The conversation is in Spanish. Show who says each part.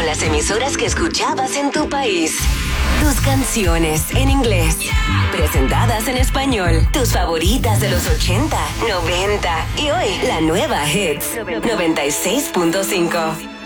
Speaker 1: las emisoras que escuchabas en tu país. Tus canciones en inglés, presentadas en español. Tus favoritas de los 80, 90 y hoy, la nueva Hits 96.5.